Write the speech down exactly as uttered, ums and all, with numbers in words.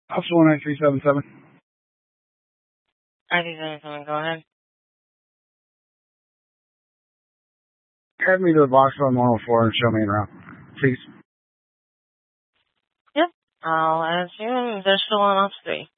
Officer one nine three seven seven. I think there's something. Go ahead. Head me to the box on one oh four and show me around, please. Yep. I'll assume they're still on off three.